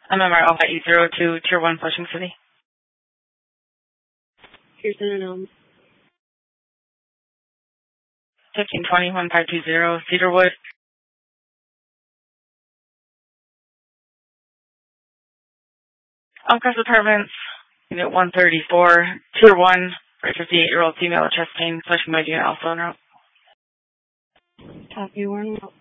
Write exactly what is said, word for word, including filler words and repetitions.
M M R Alpha eight zero two, Tier one, Flushing City. Houston and Elm. fifteen twenty, one five two zero, Cedarwood. Uncross Apartments, Unit one thirty-four, Tier one, for a fifty-eight-year-old female with chest pain, Flushing Median, also en route. Copy, one route.